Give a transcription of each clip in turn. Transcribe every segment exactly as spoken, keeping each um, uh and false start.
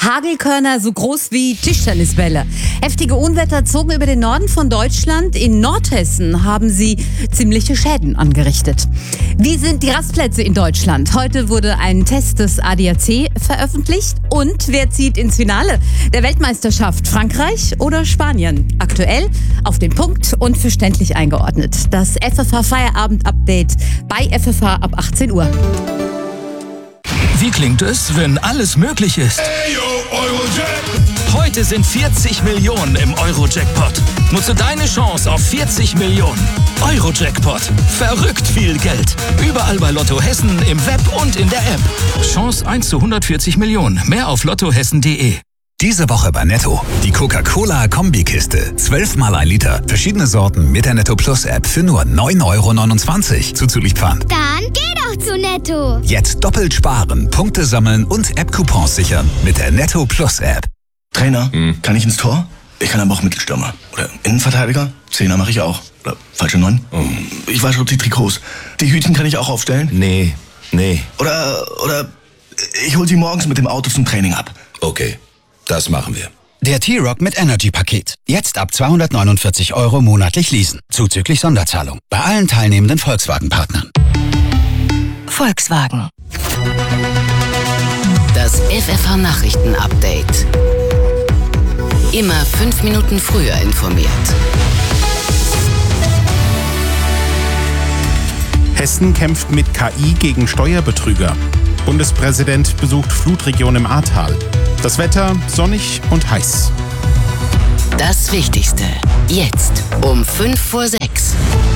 Hagelkörner so groß wie Tischtennisbälle. Heftige Unwetter zogen über den Norden von Deutschland. In Nordhessen haben sie ziemliche Schäden angerichtet. Wie sind die Rastplätze in Deutschland? Heute wurde ein Test des A D A C veröffentlicht. Und wer zieht ins Finale der Weltmeisterschaft? Frankreich oder Spanien? Aktuell, auf den Punkt und verständlich eingeordnet. Das F F H-Feierabend-Update bei F F H ab achtzehn Uhr. Wie klingt es, wenn alles möglich ist? Heute sind vierzig Millionen im Euro-Jackpot. Nutze deine Chance auf vierzig Millionen. Euro-Jackpot. Verrückt viel Geld. Überall bei Lotto Hessen, im Web und in der App. Chance eins zu hundertvierzig Millionen. Mehr auf lottohessen punkt de. Diese Woche bei Netto. Die Coca-Cola-Kombikiste. zwölf mal ein Liter. Verschiedene Sorten mit der Netto Plus App für nur neun Euro neunundzwanzig. Zuzüglich Pfand. Dann geh doch zu Netto. Jetzt doppelt sparen, Punkte sammeln und App-Coupons sichern mit der Netto Plus App. Trainer, hm. kann ich ins Tor? Ich kann aber auch Mittelstürmer. Oder Innenverteidiger? Zehner mache ich auch. Oder falsche Neun? Oh. Ich wasche auch die Trikots. Die Hütchen kann ich auch aufstellen? Nee, nee. Oder, oder ich hol sie morgens mit dem Auto zum Training ab. Okay, das machen wir. Der T-Rock mit Energy-Paket. Jetzt ab zweihundertneunundvierzig Euro monatlich leasen. Zuzüglich Sonderzahlung. Bei allen teilnehmenden Volkswagen-Partnern. Volkswagen. Das F F H-Nachrichten-Update. Immer fünf Minuten früher informiert. Hessen kämpft mit K I gegen Steuerbetrüger. Bundespräsident besucht Flutregion im Ahrtal. Das Wetter sonnig und heiß. Das Wichtigste. Jetzt um fünf vor sechs.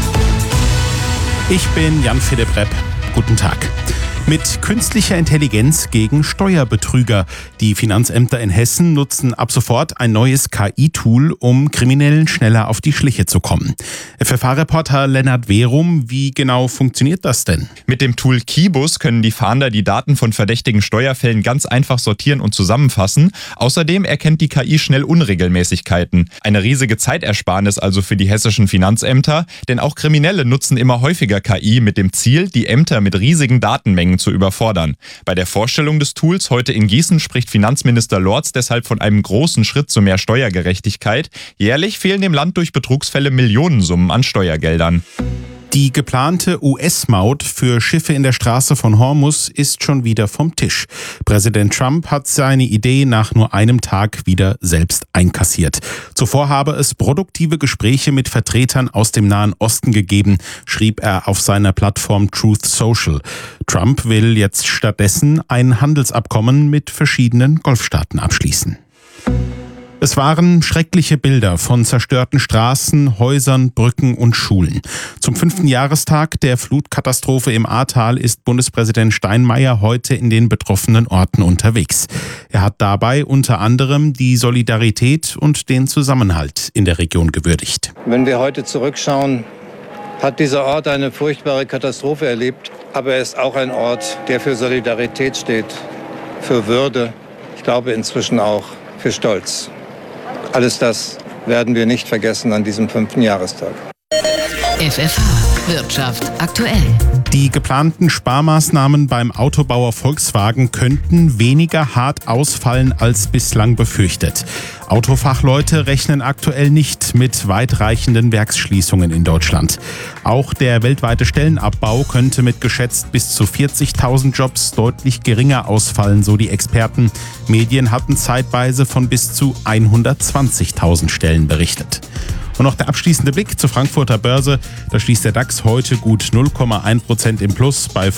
Ich bin Jan-Philipp Repp. Guten Tag. Mit künstlicher Intelligenz gegen Steuerbetrüger. Die Finanzämter in Hessen nutzen ab sofort ein neues K I-Tool, um Kriminellen schneller auf die Schliche zu kommen. F F H-Reporter Lennart Werum, wie genau funktioniert das denn? Mit dem Tool Kibus können die Fahnder die Daten von verdächtigen Steuerfällen ganz einfach sortieren und zusammenfassen. Außerdem erkennt die K I schnell Unregelmäßigkeiten. Eine riesige Zeitersparnis also für die hessischen Finanzämter, denn auch Kriminelle nutzen immer häufiger K I mit dem Ziel, die Ämter mit riesigen Datenmengen zu überfordern. Bei der Vorstellung des Tools heute in Gießen spricht Finanzminister Lorz deshalb von einem großen Schritt zu mehr Steuergerechtigkeit. Jährlich fehlen dem Land durch Betrugsfälle Millionensummen an Steuergeldern. Die geplante U S-Maut für Schiffe in der Straße von Hormuz ist schon wieder vom Tisch. Präsident Trump hat seine Idee nach nur einem Tag wieder selbst einkassiert. Zuvor habe es produktive Gespräche mit Vertretern aus dem Nahen Osten gegeben, schrieb er auf seiner Plattform Truth Social. Trump will jetzt stattdessen ein Handelsabkommen mit verschiedenen Golfstaaten abschließen. Es waren schreckliche Bilder von zerstörten Straßen, Häusern, Brücken und Schulen. Zum fünften Jahrestag der Flutkatastrophe im Ahrtal ist Bundespräsident Steinmeier heute in den betroffenen Orten unterwegs. Er hat dabei unter anderem die Solidarität und den Zusammenhalt in der Region gewürdigt. Wenn wir heute zurückschauen, hat dieser Ort eine furchtbare Katastrophe erlebt. Aber er ist auch ein Ort, der für Solidarität steht, für Würde, ich glaube inzwischen auch für Stolz. Alles das werden wir nicht vergessen an diesem fünften Jahrestag. F F H Wirtschaft aktuell. Die geplanten Sparmaßnahmen beim Autobauer Volkswagen könnten weniger hart ausfallen als bislang befürchtet. Autofachleute rechnen aktuell nicht mit weitreichenden Werksschließungen in Deutschland. Auch der weltweite Stellenabbau könnte mit geschätzt bis zu vierzigtausend Jobs deutlich geringer ausfallen, so die Experten. Medien hatten zeitweise von bis zu hundertzwanzigtausend Stellen berichtet. Und noch der abschließende Blick zur Frankfurter Börse. Da schließt der DAX heute gut null Komma eins Prozent im Plus bei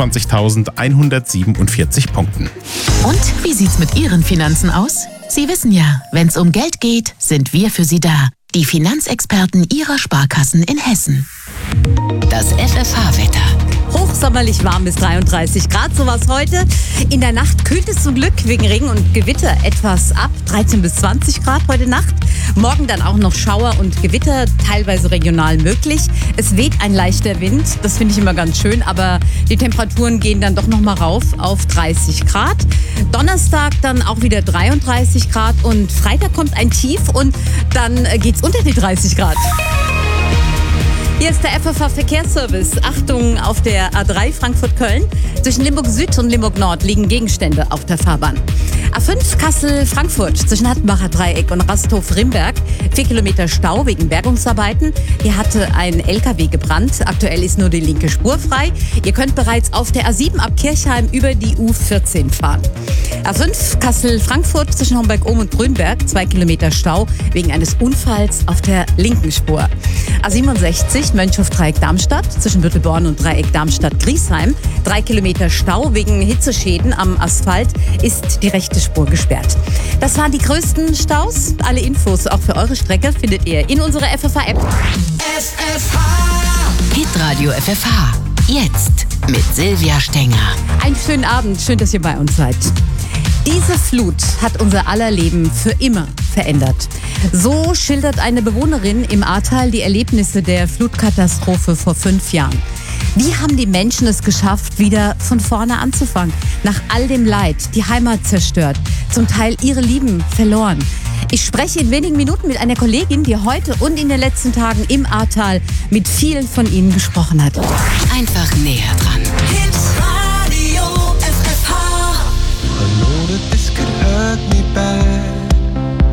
fünfundzwanzigtausendeinhundertsiebenundvierzig Punkten. Und wie sieht's mit Ihren Finanzen aus? Sie wissen ja, wenn's um Geld geht, sind wir für Sie da. Die Finanzexperten Ihrer Sparkassen in Hessen. Das F F H-Wetter. Hochsommerlich warm bis dreiunddreißig Grad, sowas heute. In der Nacht kühlt es zum Glück wegen Regen und Gewitter etwas ab. dreizehn bis zwanzig Grad heute Nacht. Morgen dann auch noch Schauer und Gewitter, teilweise regional möglich. Es weht ein leichter Wind, das finde ich immer ganz schön, aber die Temperaturen gehen dann doch noch mal rauf auf dreißig Grad. Donnerstag dann auch wieder dreiunddreißig Grad und Freitag kommt ein Tief und dann geht's unter die dreißig Grad. Hier ist der F F H-Verkehrsservice. Achtung auf der A drei Frankfurt-Köln. Zwischen Limburg Süd und Limburg Nord liegen Gegenstände auf der Fahrbahn. A fünf Kassel-Frankfurt zwischen Hattenbacher Dreieck und Rasthof-Rimberg. Vier Kilometer Stau wegen Bergungsarbeiten. Hier hatte ein L K W gebrannt. Aktuell ist nur die linke Spur frei. Ihr könnt bereits auf der A sieben ab Kirchheim über die U vierzehn fahren. A fünf Kassel-Frankfurt zwischen Homberg-Ohm und Grünberg. Zwei Kilometer Stau wegen eines Unfalls auf der linken Spur. A siebenundsechzig Mönchhof-Dreieck-Darmstadt zwischen Büttelborn und Dreieck Darmstadt-Griesheim. Drei Kilometer Stau wegen Hitzeschäden am Asphalt ist die rechte Spur gesperrt. Das waren die größten Staus. Alle Infos auch für eure Strecke findet ihr in unserer F F H-App. F F H. Hitradio F F H. Jetzt mit Silvia Stenger. Einen schönen Abend. Schön, dass ihr bei uns seid. Diese Flut hat unser aller Leben für immer verändert. So schildert eine Bewohnerin im Ahrtal die Erlebnisse der Flutkatastrophe vor fünf Jahren. Wie haben die Menschen es geschafft, wieder von vorne anzufangen? Nach all dem Leid, die Heimat zerstört, zum Teil ihre Lieben verloren. Ich spreche in wenigen Minuten mit einer Kollegin, die heute und in den letzten Tagen im Ahrtal mit vielen von ihnen gesprochen hat. Einfach näher dran.